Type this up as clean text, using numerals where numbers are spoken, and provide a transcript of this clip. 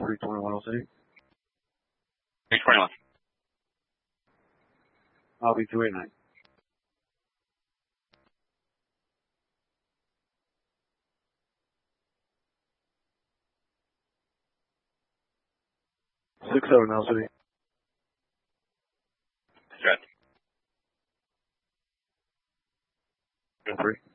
321 City. 321. I'll be 289. Six seven L City. Stretch. 3.